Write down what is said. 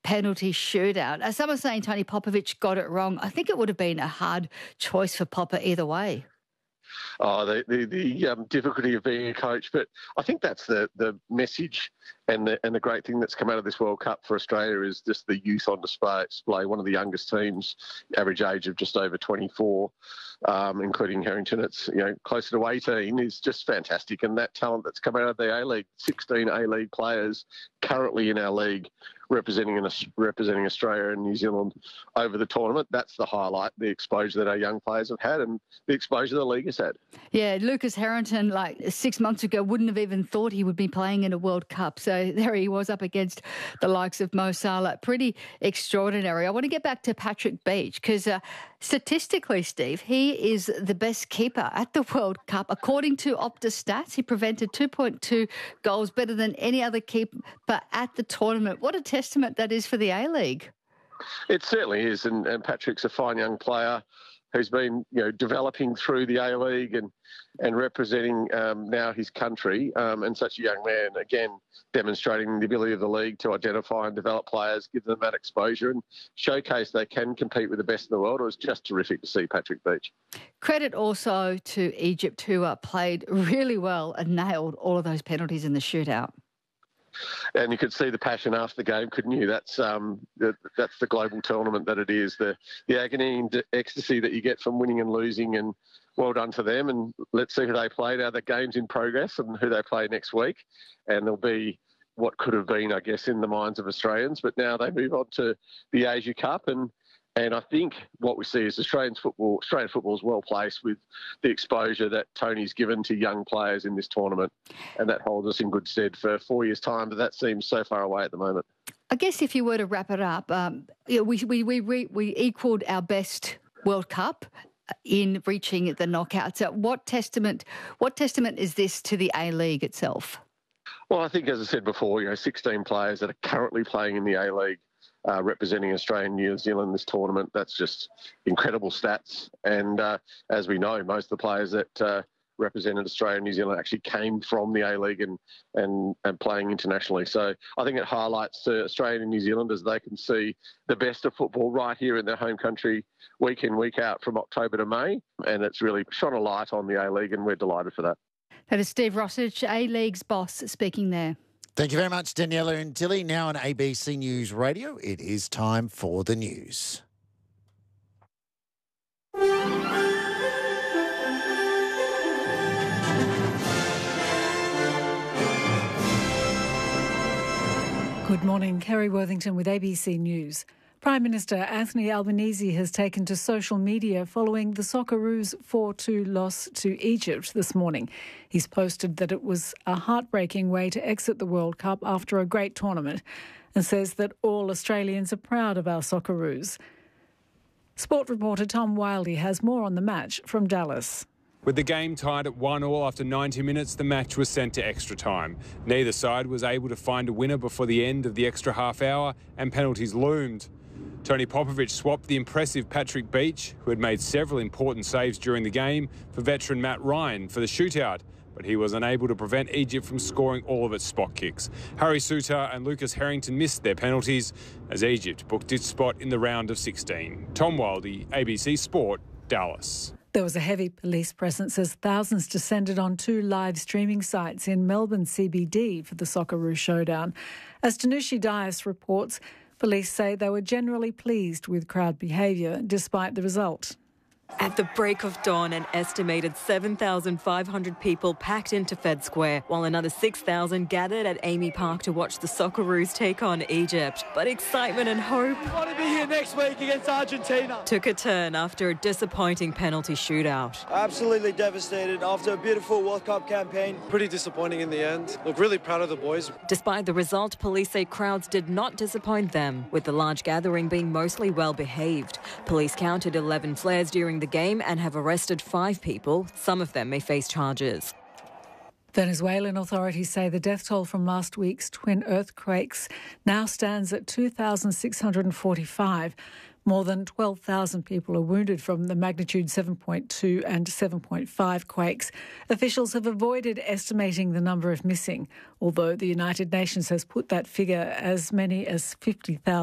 penalty shootout. Some are saying Tony Popovic got it wrong. I think it would have been a hard choice for Popper either way. Oh, the difficulty of being a coach, but I think that's the message and the great thing that's come out of this World Cup for Australia is just the youth on display. One of the youngest teams, average age of just over 24, including Harrington. It's closer to 18 is just fantastic, and that talent that's come out of the A-League, 16 A-League players currently in our league representing Australia and New Zealand over the tournament. That's the highlight, the exposure that our young players have had and the exposure the league has had. Yeah, Lucas Harrington, 6 months ago, wouldn't have even thought he would be playing in a World Cup. So there he was up against the likes of Mo Salah. Pretty extraordinary. I want to get back to Patrick Beach because statistically, Steve, he is the best keeper at the World Cup. According to Opta Stats, he prevented 2.2 goals, better than any other keeper at the tournament. What a testament that is for the A-League. It certainly is, and Patrick's a fine young player who's been developing through the A-League and representing now his country, and such a young man, again, demonstrating the ability of the league to identify and develop players, give them that exposure and showcase they can compete with the best in the world. It was just terrific to see Patrick Beach. Credit also to Egypt, who played really well and nailed all of those penalties in the shootout. And you could see the passion after the game, couldn't you? That's the global tournament that it is. The agony and ecstasy that you get from winning and losing, and well done to them. And let's see who they play now. The game's in progress and who they play next week. And there'll be what could have been, I guess, in the minds of Australians. But now they move on to the Asia Cup, and I think what we see is Australian football is well placed with the exposure that Tony's given to young players in this tournament, and that holds us in good stead for 4 years' time. But that seems so far away at the moment. I guess if you were to wrap it up, we equalled our best World Cup in reaching the knockouts. So what testament is this to the A-League itself? Well, I think, as I said before, 16 players that are currently playing in the A-League. Representing Australia and New Zealand in this tournament. That's just incredible stats. And as we know, most of the players that represented Australia and New Zealand actually came from the A-League and playing internationally. So I think it highlights to Australian and New Zealanders they can see the best of football right here in their home country week in, week out from October to May. And it's really shone a light on the A-League, and we're delighted for that. That is Steve Rossage, A-League's boss, speaking there. Thank you very much, Daniela and Tilly. Now on ABC News Radio, it is time for the news. Good morning, Kerry Worthington with ABC News. Prime Minister Anthony Albanese has taken to social media following the Socceroos' 4-2 loss to Egypt this morning. He's posted that it was a heartbreaking way to exit the World Cup after a great tournament and says that all Australians are proud of our Socceroos. Sport reporter Tom Wildey has more on the match from Dallas. With the game tied at 1-1 after 90 minutes, the match was sent to extra time. Neither side was able to find a winner before the end of the extra half hour, and penalties loomed. Tony Popovic swapped the impressive Patrick Beach, who had made several important saves during the game, for veteran Matt Ryan for the shootout, but he was unable to prevent Egypt from scoring all of its spot kicks. Harry Souttar and Lucas Harrington missed their penalties as Egypt booked its spot in the round of 16. Tom Wildey, ABC Sport, Dallas. There was a heavy police presence as thousands descended on 2 live streaming sites in Melbourne CBD for the Socceroo showdown. As Tanushi Dias reports, police say they were generally pleased with crowd behaviour despite the result. At the break of dawn, an estimated 7,500 people packed into Fed Square, while another 6,000 gathered at Amy Park to watch the Socceroos take on Egypt. But excitement and hope We want to be here next week against Argentina took a turn after a disappointing penalty shootout. Absolutely devastated after a beautiful World Cup campaign. Pretty disappointing in the end. Look, really proud of the boys. Despite the result, police say crowds did not disappoint them, with the large gathering being mostly well behaved. Police counted 11 flares during the game and have arrested 5 people. Some of them may face charges. Venezuelan authorities say the death toll from last week's twin earthquakes now stands at 2,645. More than 12,000 people are wounded from the magnitude 7.2 and 7.5 quakes. Officials have avoided estimating the number of missing, although the United Nations has put that figure as many as 50,000.